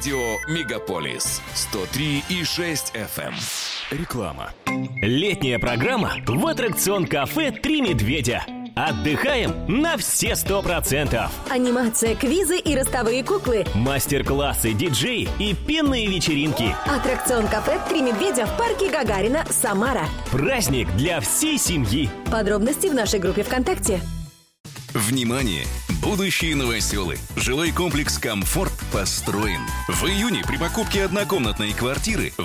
Радио Мегаполис 103,6 FM. Реклама. Летняя программа в аттракцион-кафе «Три медведя». Отдыхаем на все 100%. Анимация, квизы и ростовые куклы. Мастер-классы, диджеи и пенные вечеринки. Аттракцион-кафе «Три медведя» в парке Гагарина, Самара. Праздник для всей семьи. Подробности в нашей группе ВКонтакте. Внимание! Будущие новоселы. Жилой комплекс «Комфорт» построен. В июне при покупке однокомнатной квартиры